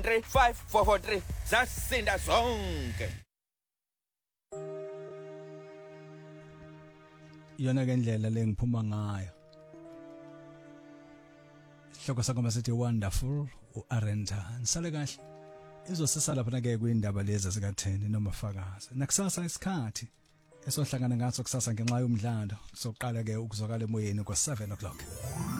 35443 zasinda zonke. Iyona ke indlela lengiphuma ngayo. Hloko sakho sithi wonderful uArenda. Nisale kahle. Izosisala phana ke kwindaba lezi zika10 nomafakazi. Nakusasa isikhathi esohlangana ngaso kusasa ngenxa yomdlalo soqala ke ukuzwakala emoyeni ngo7 o'clock.